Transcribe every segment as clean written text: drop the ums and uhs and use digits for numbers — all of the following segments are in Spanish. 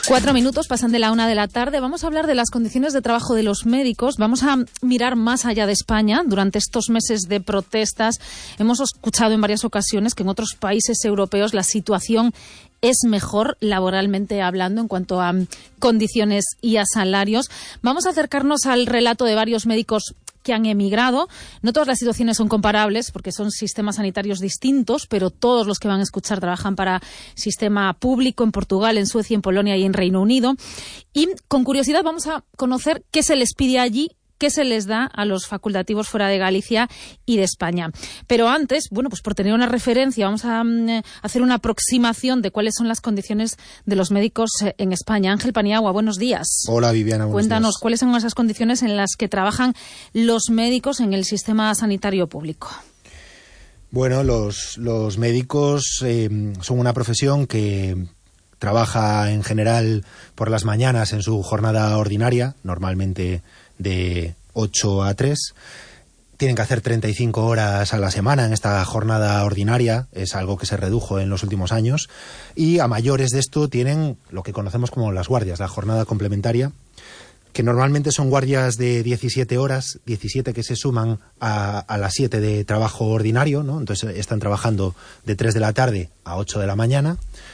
4 minutos pasan de la 1 de la tarde. Vamos a hablar de las condiciones de trabajo de los médicos. Vamos a mirar más allá de España. Durante estos meses de protestas hemos escuchado en varias ocasiones que en otros países europeos la situación es mejor laboralmente hablando en cuanto a condiciones y a salarios. Vamos a acercarnos al relato de varios médicos que han emigrado. No todas las situaciones son comparables porque son sistemas sanitarios distintos, pero todos los que van a escuchar trabajan para sistema público en Portugal, en Suecia, en Polonia y en Reino Unido. Y con curiosidad vamos a conocer qué se les pide allí, qué se les da a los facultativos fuera de Galicia y de España. Pero antes, bueno, pues por tener una referencia, vamos a hacer una aproximación de cuáles son las condiciones de los médicos en España. Ángel Paniagua, buenos días. Hola, Viviana, buenos Cuéntanos, días. ¿cuáles son esas condiciones en las que trabajan los médicos en el sistema sanitario público? Bueno, los médicos son una profesión que trabaja en general por las mañanas en su jornada ordinaria, normalmente de 8 a 3. Tienen que hacer 35 horas a la semana en esta jornada ordinaria, es algo que se redujo en los últimos años, y a mayores de esto tienen lo que conocemos como las guardias, la jornada complementaria, que normalmente son guardias de 17 horas, 17 que se suman a las 7 de trabajo ordinario, ¿no? Entonces están trabajando de 3 de la tarde a 8 de la mañana,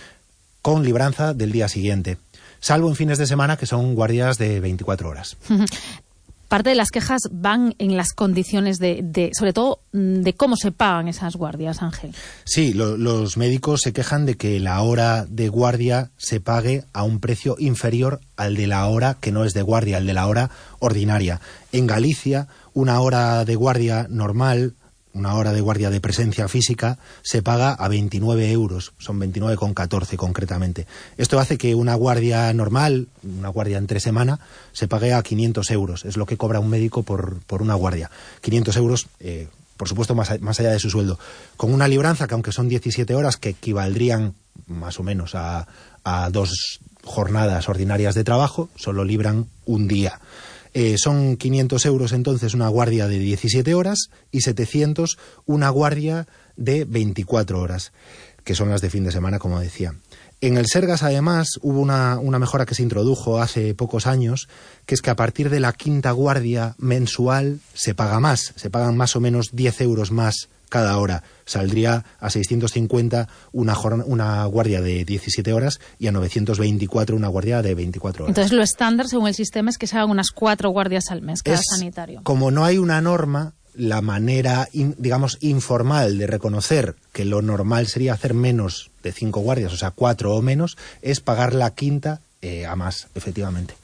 con libranza del día siguiente, salvo en fines de semana que son guardias de 24 horas. Parte de las quejas van en las condiciones sobre todo, de cómo se pagan esas guardias, Ángel. Sí, los médicos se quejan de que la hora de guardia se pague a un precio inferior al de la hora que no es de guardia, al de la hora ordinaria. En Galicia, una hora de guardia normal, una hora de guardia de presencia física, se paga a 29 euros, son 29,14 concretamente. Esto hace que una guardia normal, una guardia entre semana, se pague a 500 euros, es lo que cobra un médico por una guardia. 500 euros, por supuesto, más allá de su sueldo. Con una libranza, que aunque son 17 horas, que equivaldrían más o menos a 2 jornadas ordinarias de trabajo, solo libran un día. Son 500 euros entonces una guardia de 17 horas y 700 una guardia de 24 horas, que son las de fin de semana, como decía. En el Sergas, además, hubo una mejora que se introdujo hace pocos años, que es que a partir de la quinta guardia mensual se paga más, se pagan más o menos 10 euros más cada hora. Saldría a 650 una guardia de 17 horas y a 924 una guardia de 24 horas. Entonces lo estándar, según el sistema, es que se hagan unas 4 guardias al mes cada sanitario. Como no hay una norma, la manera, digamos, informal de reconocer que lo normal sería hacer menos de 5 guardias, o sea, 4 o menos, es pagar la quinta a más, efectivamente.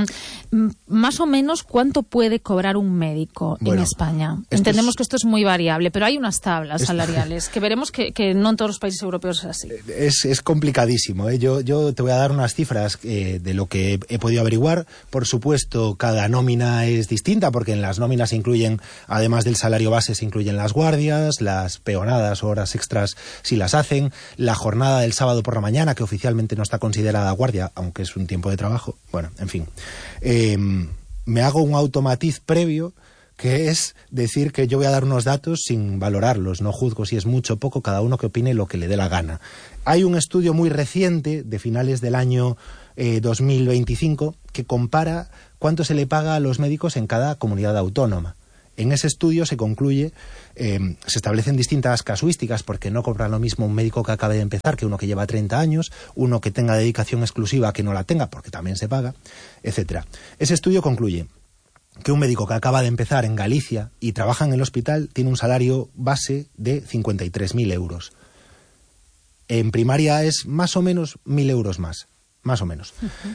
Más o menos, ¿cuánto puede cobrar un médico en España? Entendemos que esto es muy variable, pero hay unas tablas salariales que veremos que no en todos los países europeos es así. Es complicadísimo, ¿eh? Yo te voy a dar unas cifras de lo que he podido averiguar. Por supuesto, cada nómina es distinta, porque en las nóminas se incluyen, además del salario base, se incluyen las guardias, las peonadas, horas extras si las hacen, la jornada del sábado por la mañana, que oficialmente no está considerada guardia, aunque es un tiempo de trabajo. Bueno, en fin. Me hago un automatiz previo, que es decir que yo voy a dar unos datos sin valorarlos, no juzgo si es mucho o poco, cada uno que opine lo que le dé la gana. Hay un estudio muy reciente, de finales del año 2025, que compara cuánto se le paga a los médicos en cada comunidad autónoma. En ese estudio se concluye, se establecen distintas casuísticas, porque no cobra lo mismo un médico que acabe de empezar que uno que lleva 30 años, uno que tenga dedicación exclusiva que no la tenga, porque también se paga, etcétera. Ese estudio concluye que un médico que acaba de empezar en Galicia y trabaja en el hospital tiene un salario base de 53.000 euros. En primaria es más o menos 1.000 euros más o menos.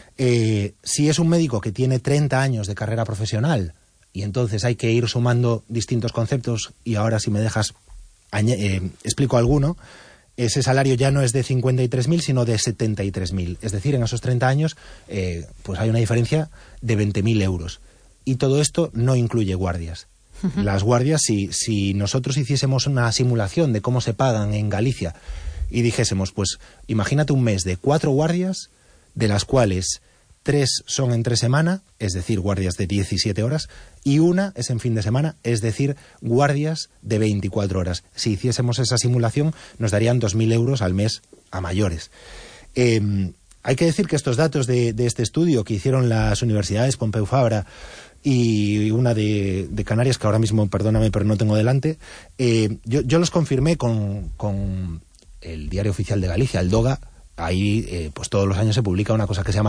Si es un médico que tiene 30 años de carrera profesional, y entonces hay que ir sumando distintos conceptos, y ahora, si me dejas, explico alguno. Ese salario ya no es de 53.000, sino de 73.000. Es decir, en esos 30 años pues hay una diferencia de 20.000 euros. Y todo esto no incluye guardias. Las guardias, si nosotros hiciésemos una simulación de cómo se pagan en Galicia y dijésemos, pues imagínate un mes de 4 guardias, de las cuales 3 son entre semana, es decir, guardias de 17 horas, y una es en fin de semana, es decir, guardias de 24 horas. Si hiciésemos esa simulación, nos darían 2.000 euros al mes a mayores. Hay que decir que estos datos de este estudio que hicieron las universidades Pompeu Fabra y una de Canarias, que ahora mismo, perdóname, pero no tengo delante, yo los confirmé con el Diario Oficial de Galicia, el DOGA. Ahí pues todos los años se publica una cosa que se llama